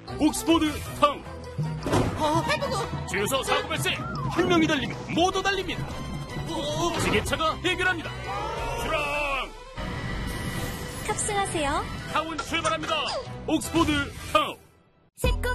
옥스포드 타운. 주유소 사고 발생. 한 명이 달리면 모두 달립니다. 지게차가 해결합니다. 출항. 탑승하세요. 타운 출발합니다. 옥스포드 타운. 새콤